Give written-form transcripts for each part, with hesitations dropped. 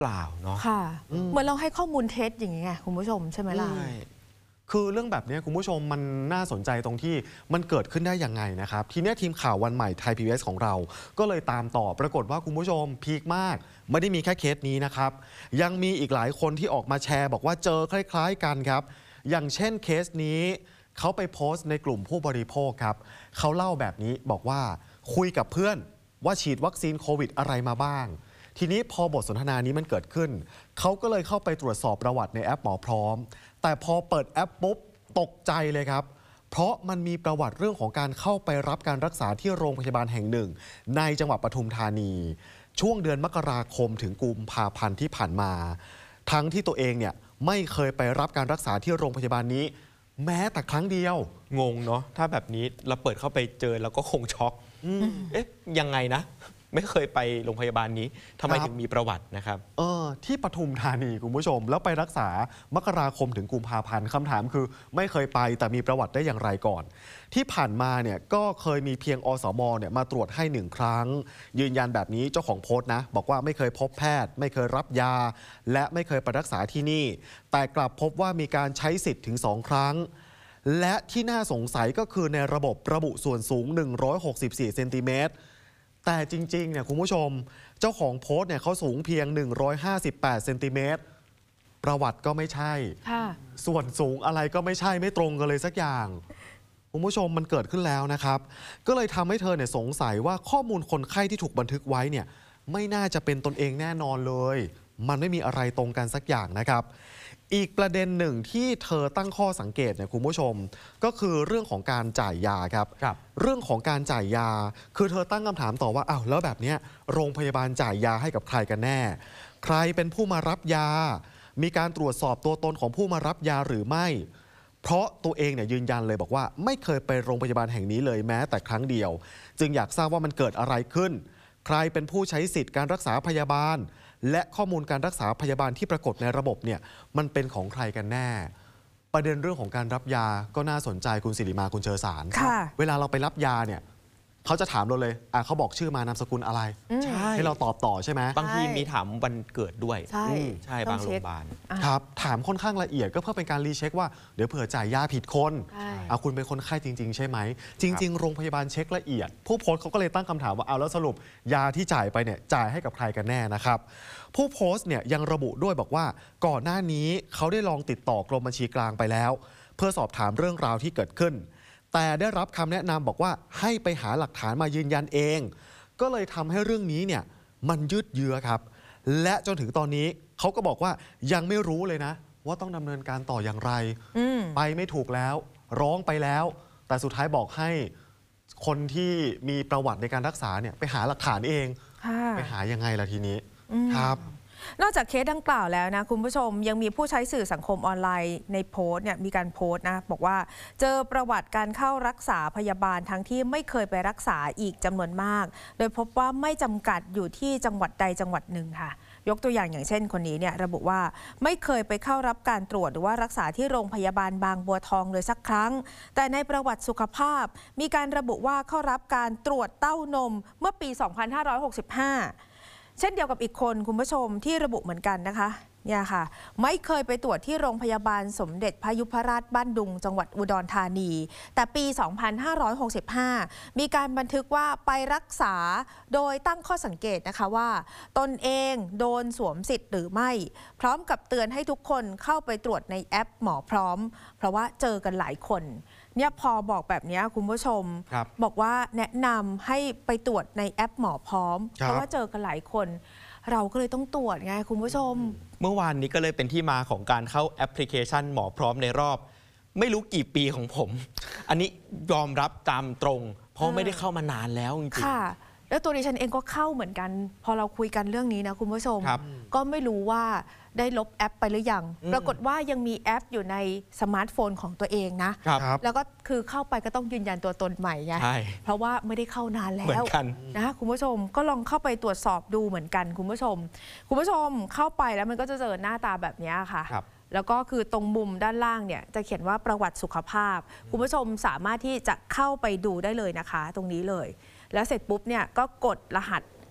เปล่าเนาะค่ะเหมือนเราให้ข้อมูลเท็จอย่างนี้ไงคุณผู้ชมใช่ไหมล่ะคือเรื่องแบบนี้คุณผู้ชมมันน่าสนใจตรงที่มันเกิดขึ้นได้ยังไงนะครับทีนี้ทีมข่าววันใหม่ไทย PBS ของเราก็เลยตามต่อปรากฏว่าคุณผู้ชมพีคมากไม่ได้มีแค่เคสนี้นะครับยังมีอีกหลายคนที่ออกมาแชร์บอกว่าเจอคล้ายๆกันครับอย่างเช่นเคสนี้เขาไปโพสต์ในกลุ่มผู้บริโภคครับเขาเล่าแบบนี้บอกว่าคุยกับเพื่อนว่าฉีดวัคซีนโควิดอะไรมาบ้างทีนี้พอบทสนทนานี้มันเกิดขึ้นเขาก็เลยเข้าไปตรวจสอบประวัติในแอปหมอพร้อมแต่พอเปิดแอปปุ๊บตกใจเลยครับเพราะมันมีประวัติเรื่องของการเข้าไปรับการรักษาที่โรงพยาบาลแห่งหนึ่งในจังหวัดปทุมธานีช่วงเดือนมกราคมถึงกุมภาพันธ์ที่ผ่านมาทั้งที่ตัวเองเนี่ยไม่เคยไปรับการรักษาที่โรงพยาบาลนี้แม้แต่ครั้งเดียวงงเนาะถ้าแบบนี้เราเปิดเข้าไปเจอแล้วก็คงช็อกเอ๊ะยังไงนะไม่เคยไปโรงพยาบาลนี้ทำไมถึงมีประวัตินะครับที่ปทุมธานีคุณผู้ชมแล้วไปรักษามกราคมถึงกุมภาพันธ์คำถามคือไม่เคยไปแต่มีประวัติได้อย่างไรก่อนที่ผ่านมาเนี่ยก็เคยมีเพียงอสมเนี่ยมาตรวจให้1ครั้งยืนยันแบบนี้เจ้าของโพสต์นะบอกว่าไม่เคยพบแพทย์ไม่เคยรับยาและไม่เคยไปรักษาที่นี่แต่กลับพบว่ามีการใช้สิทธิ์ถึง2ครั้งและที่น่าสงสัยก็คือในระบุส่วนสูง164เซนติเมตรแต่จริงๆเนี่ยคุณผู้ชมเจ้าของโพสต์เนี่ยเขาสูงเพียง158เซนติเมตรประวัติก็ไม่ใช่ส่วนสูงอะไรก็ไม่ใช่ไม่ตรงกันเลยสักอย่างคุณผู้ชมมันเกิดขึ้นแล้วนะครับก็เลยทำให้เธอเนี่ยสงสัยว่าข้อมูลคนไข้ที่ถูกบันทึกไว้เนี่ยไม่น่าจะเป็นตนเองแน่นอนเลยมันไม่มีอะไรตรงกันสักอย่างนะครับอีกประเด็นหนึ่งที่เธอตั้งข้อสังเกตเนี่ยคุณผู้ชมก็คือเรื่องของการจ่ายยาครับเรื่องของการจ่ายยาคือเธอตั้งคำถามต่อว่าอ้าวแล้วแบบนี้โรงพยาบาลจ่ายยาให้กับใครกันแน่ใครเป็นผู้มารับยามีการตรวจสอบตัวตนของผู้มารับยาหรือไม่เพราะตัวเองเนี่ยยืนยันเลยบอกว่าไม่เคยไปโรงพยาบาลแห่งนี้เลยแม้แต่ครั้งเดียวจึงอยากทราบว่ามันเกิดอะไรขึ้นใครเป็นผู้ใช้สิทธิ์การรักษาพยาบาลและข้อมูลการรักษาพยาบาลที่ปรากฏในระบบเนี่ยมันเป็นของใครกันแน่ประเด็นเรื่องของการรับยาก็น่าสนใจคุณสิริมาคุณเชอสารเวลาเราไปรับยาเนี่ยเขาจะถามเราเลยเขาบอกชื่อมานามสกุลอะไรให้เราตอบต่อใช่ไหมบางทีมีถามวันเกิดด้วยใช่บางโรงพยาบาลครับถามค่อนข้างละเอียดก็เพื่อเป็นการรีเช็คว่าเดี๋ยวเผื่อจ่ายยาผิดคนคุณเป็นคนไข้จริงๆใช่ไหมจริงๆโรงพยาบาลเช็คละเอียดผู้โพสต์เขาก็เลยตั้งคำถามว่าเอาแล้วสรุปยาที่จ่ายไปเนี่ยจ่ายให้กับใครกันแน่นะครับผู้โพสต์เนี่ยยังระบุด้วยบอกว่าก่อนหน้านี้เขาได้ลองติดต่อกรมบัญชีกลางไปแล้วเพื่อสอบถามเรื่องราวที่เกิดขึ้นแต่ได้รับคำแนะนำบอกว่าให้ไปหาหลักฐานมายืนยันเองก็เลยทำให้เรื่องนี้เนี่ยมันยืดเยื้อครับและจนถึงตอนนี้เขาก็บอกว่ายังไม่รู้เลยนะว่าต้องดำเนินการต่ออย่างไรไปไม่ถูกแล้วร้องไปแล้วแต่สุดท้ายบอกให้คนที่มีประวัติในการรักษาเนี่ยไปหาหลักฐานเองไปหายังไงล่ะทีนี้ครับนอกจากเคสดังกล่าวแล้วนะคุณผู้ชมยังมีผู้ใช้สื่อสังคมออนไลน์ในโพสต์เนี่ยมีการโพสต์นะบอกว่าเจอประวัติการเข้ารักษาพยาบาลทั้งที่ไม่เคยไปรักษาอีกจำนวนมากโดยพบว่าไม่จำกัดอยู่ที่จังหวัดใดจังหวัดหนึ่งค่ะยกตัวอย่างเช่นคนนี้เนี่ยระบุว่าไม่เคยไปเข้ารับการตรวจหรือว่ารักษาที่โรงพยาบาลบางบัวทองเลยสักครั้งแต่ในประวัติสุขภาพมีการระบุว่าเข้ารับการตรวจเต้านมเมื่อปี 2565เช่นเดียวกับอีกคนคุณผู้ชมที่ระบุเหมือนกันนะคะเนี่ยค่ะไม่เคยไปตรวจที่โรงพยาบาลสมเด็จพยุพราชบ้านดุงจังหวัดอุดรธานีแต่ปี 2565 มีการบันทึกว่าไปรักษาโดยตั้งข้อสังเกตนะคะว่าตนเองโดนสวมสิทธิ์หรือไม่พร้อมกับเตือนให้ทุกคนเข้าไปตรวจในแอปหมอพร้อมเพราะว่าเจอกันหลายคนเนี่ยพอบอกแบบนี้คุณผู้ชมบอกว่าแนะนำให้ไปตรวจในแอปหมอพร้อมเพราะว่าเจอกันหลายคนเราก็เลยต้องตรวจไงคุณผู้ชมเมื่อวานนี้ก็เลยเป็นที่มาของการเข้าแอปพลิเคชันหมอพร้อมในรอบไม่รู้กี่ปีของผมอันนี้ยอมรับตามตรงเพราะไม่ได้เข้ามานานแล้วจริงๆแล้วตัวดิฉันเองก็เข้าเหมือนกันพอเราคุยกันเรื่องนี้นะคุณผู้ชมก็ไม่รู้ว่าได้ลบแอปไปหรือยังปรากฏว่ายังมีแอปอยู่ในสมาร์ทโฟนของตัวเองนะแล้วก็คือเข้าไปก็ต้องยืนยันตัวตนใหม่ไงเพราะว่าไม่ได้เข้านานแล้วนะคุณผู้ชมก็ลองเข้าไปตรวจสอบดูเหมือนกันคุณผู้ชมเข้าไปแล้วมันก็จะเจอหน้าตาแบบนี้ค่ะแล้วก็คือตรงมุมด้านล่างเนี่ยจะเขียนว่าประวัติสุขภาพคุณผู้ชมสามารถที่จะเข้าไปดูได้เลยนะคะตรงนี้เลยแล้วเสร็จปุ๊บเนี่ยก็กดรหัส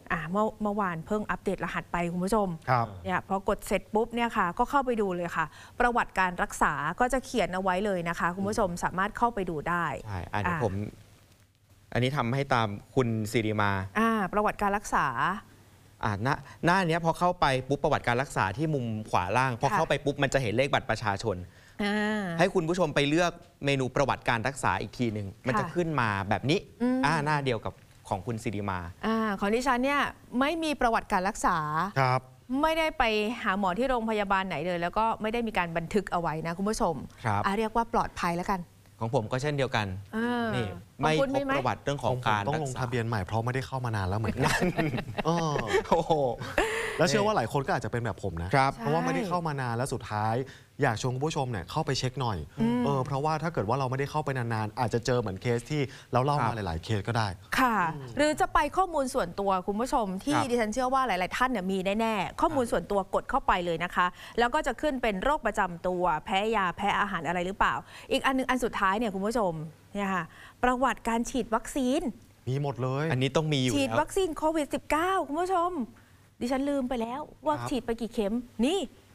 เมื่อวานเพิ่งอัปเดตรหัสไปคุณผู้ชมครับเนี่ยพอกดเสร็จปุ๊บเนี่ยค่ะก็เข้าไปดูเลยค่ะ ประวัติการรักษาก็จะเขียนเอาไว้เลยนะคะคุณผู้ชมสามารถเข้าไปดูได้ใช่เดี๋ยวผมอันนี้ทำให้ตามคุณสิริมาประวัติการรักษาหน้าเนี้ยพอเข้าไปปุ๊บประวัติการรักษาที่มุมขวาล่างพอเข้าไปปุ๊บมันจะเห็นเลขบัตรประชาชนให้คุณผู้ชมไปเลือกเมนูประวัติการรักษาอีกทีหนึ่งมันจะขึ้นมาแบบนี้หน้าเดียวกับของคุณสิริมาของดิฉันเนี่ยไม่มีประวัติการรักษาครับไม่ได้ไปหาหมอที่โรงพยาบาลไหนเลยแล้วก็ไม่ได้มีการบันทึกเอาไว้นะคุณผู้ชมเรียกว่าปลอดภัยแล้วกันของผมก็เช่นเดียวกันนี่ไม่พบประวัติเรื่องของการต้องลงทะเบียนใหม่เพราะไม่ได้เข้ามานานแล้วเหมือนกันโอ้โหแล้วเชื่อว่าหลายคนก็อาจจะเป็นแบบผมนะเพราะว่าไม่ได้เข้ามานานแล้วสุดท้ายอยากชวนคุณผู้ชมเนี่ยเข้าไปเช็คหน่อยเพราะว่าถ้าเกิดว่าเราไม่ได้เข้าไปนานๆอาจจะเจอเหมือนเคสที่เราเล่ามาหลายๆเคสก็ได้ค่ะหรือจะไปข้อมูลส่วนตัวคุณผู้ชมที่ดิฉันเชื่อว่าหลายๆท่านเนี่ยมีแน่ๆข้อมูลส่วนตัวกดเข้าไปเลยนะคะแล้วก็จะขึ้นเป็นโรคประจำตัวแพ้ยาแพ้อาหารอะไรหรือเปล่าอีกอันนึงอันสุดท้ายเนี่ยคุณผู้ชมเนี่ยค่ะประวัติการฉีดวัคซีนมีหมดเลยอันนี้ต้องมีอยู่ฉีดวัคซีนโควิด -19 คุณผู้ชมดิฉันลืมไปแล้วว่าฉีดไปกี่เข็มนี่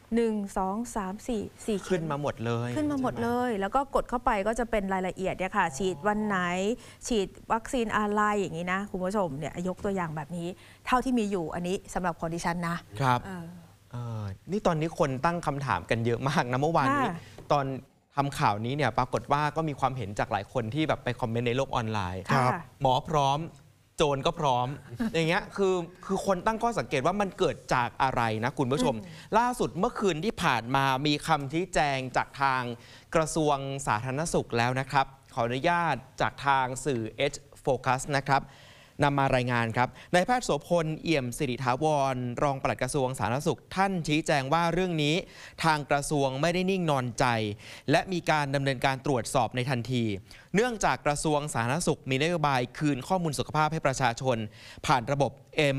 1 2 3 4 4เข็มขึ้นมาหมดเลยขึ้นมาหมดเลยแล้วก็กดเข้าไปก็จะเป็นรายละเอียดเนี่ยค่ะฉีดวันไหนฉีดวัคซีนอะไรอย่างนี้นะคุณผู้ชมเนี่ยยกตัวอย่างแบบนี้เท่าที่มีอยู่อันนี้สำหรับคนดิฉันนะครับนี่ตอนนี้คนตั้งคำถามกันเยอะมากนะเมื่อวานนี้ตอนทำข่าวนี้เนี่ยปรากฏว่าก็มีความเห็นจากหลายคนที่แบบไปคอมเมนต์ในโลกออนไลน์หมอพร้อมโจรก็พร้อมอย่างเงี้ยคือคนตั้งข้อสังเกตว่ามันเกิดจากอะไรนะคุณผู้ชมล่าสุดเมื่อคืนที่ผ่านมามีคำชี้แจงจากทางกระทรวงสาธารณสุขแล้วนะครับขออนุญาตจากทางสื่อ H Focus นะครับนำมารายงานครับนายแพทย์โสพลเอี่ยมสิริถาวรรองปลัดกระทรวงสาธารณสุขท่านชี้แจงว่าเรื่องนี้ทางกระทรวงไม่ได้นิ่งนอนใจและมีการดำเนินการตรวจสอบในทันทีเนื่องจากกระทรวงสาธารณสุขมีนโยบายคืนข้อมูลสุขภาพให้ประชาชนผ่านระบบ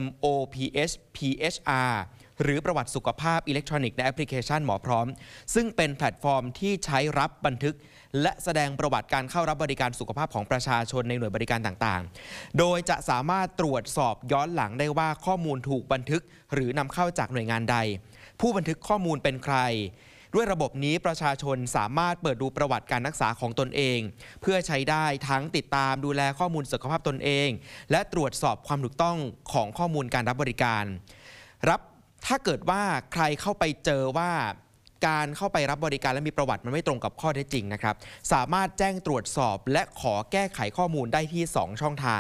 MOPS PHR หรือประวัติสุขภาพอิเล็กทรอนิกส์ในแอปพลิเคชันหมอพร้อมซึ่งเป็นแพลตฟอร์มที่ใช้รับบันทึกและแสดงประวัติการเข้ารับบริการสุขภาพของประชาชนในหน่วยบริการต่างๆโดยจะสามารถตรวจสอบย้อนหลังได้ว่าข้อมูลถูกบันทึกหรือนำเข้าจากหน่วยงานใดผู้บันทึกข้อมูลเป็นใครด้วยระบบนี้ประชาชนสามารถเปิดดูประวัติการรักษาของตนเองเพื่อใช้ได้ทั้งติดตามดูแลข้อมูลสุขภาพตนเองและตรวจสอบความถูกต้องของข้อมูลการรับบริการถ้าเกิดว่าใครเข้าไปเจอว่าการเข้าไปรับบริการและมีประวัติมันไม่ตรงกับข้อเท็จจริงนะครับสามารถแจ้งตรวจสอบและขอแก้ไขข้อมูลได้ที่2ช่องทาง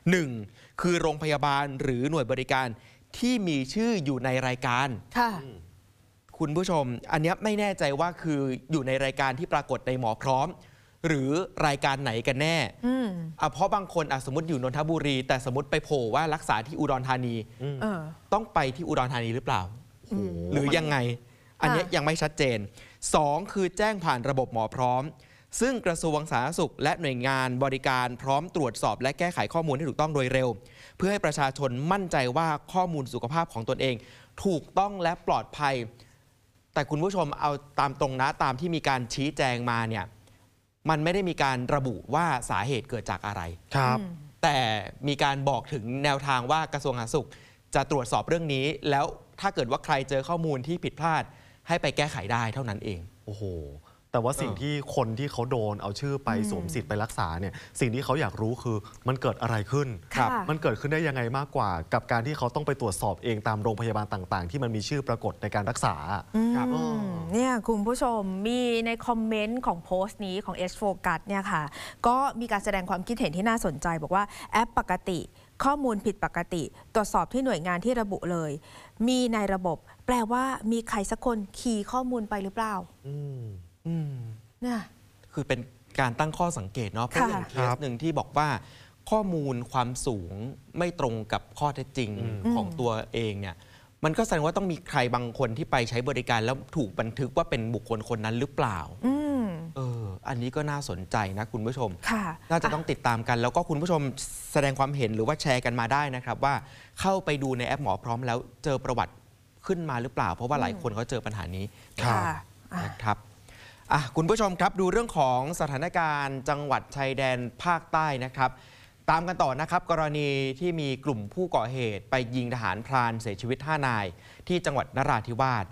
1คือโรงพยาบาลหรือหน่วยบริการที่มีชื่ออยู่ในรายการคุณผู้ชมอันนี้ไม่แน่ใจว่าคืออยู่ในรายการที่ปรากฏในหมอพร้อมหรือรายการไหนกันแน่เพราะบางคนสมมติอยู่นนทบุรีแต่สมมติไปโผล่ว่ารักษาที่อุดรธานีต้องไปที่อุดรธานีหรือเปล่าหรือยังไงอันนี้ยังไม่ชัดเจน2คือแจ้งผ่านระบบหมอพร้อมซึ่งกระทรวงสาธารณสุขและหน่วยงานบริการพร้อมตรวจสอบและแก้ไขข้อมูลที่ถูกต้องโดยเร็วเพื่อให้ประชาชนมั่นใจว่าข้อมูลสุขภาพของตนเองถูกต้องและปลอดภัยแต่คุณผู้ชมเอาตามตรงนะตามที่มีการชี้แจงมาเนี่ยมันไม่ได้มีการระบุว่าสาเหตุเกิดจากอะไรครับแต่มีการบอกถึงแนวทางว่ากระทรวงสาธารณสุขจะตรวจสอบเรื่องนี้แล้วถ้าเกิดว่าใครเจอข้อมูลที่ผิดพลาดให้ไปแก้ไขได้เท่านั้นเองโอ้โหแต่ว่าสิ่งที่คนที่เขาโดนเอาชื่อไปสวมสิทธิ์ไปรักษาเนี่ยสิ่งที่เขาอยากรู้คือมันเกิดอะไรขึ้นมันเกิดขึ้นได้ยังไงมากกว่ากับการที่เขาต้องไปตรวจสอบเองตามโรงพยาบาลต่างๆที่มันมีชื่อปรากฏในการรักษาเนี่ยคุณผู้ชมมีในคอมเมนต์ของโพสต์นี้ของ H Focus เนี่ยค่ะก็มีการแสดงความคิดเห็นที่น่าสนใจบอกว่าแอปปกติข้อมูลผิดปกติตรวจสอบที่หน่วยงานที่ระบุเลยมีในระบบแปลว่ามีใครสักคนคีย์ข้อมูลไปหรือเปล่าเนี่ยคือเป็นการตั้งข้อสังเกตเนาะเพราะอย่างเคสหนึ่งที่บอกว่าข้อมูลความสูงไม่ตรงกับข้อเท็จจริงของตัวเองเนี่ยมันก็แสดงว่าต้องมีใครบางคนที่ไปใช้บริการแล้วถูกบันทึกว่าเป็นบุคคลคนนั้นหรือเปล่าอันนี้ก็น่าสนใจนะคุณผู้ชมน่าจะต้องติดตามกันแล้วก็คุณผู้ชมแสดงความเห็นหรือว่าแชร์กันมาได้นะครับว่าเข้าไปดูในแอปหมอพร้อมแล้วเจอประวัติขึ้นมาหรือเปล่าเพราะว่าหลายคนเขาเจอปัญหานี้นะครับคุณผู้ชมครับดูเรื่องของสถานการณ์จังหวัดชายแดนภาคใต้นะครับตามกันต่อนะครับกรณีที่มีกลุ่มผู้ก่อเหตุไปยิงทหารพรานเสียชีวิต5 นายที่จังหวัดนราธิวาส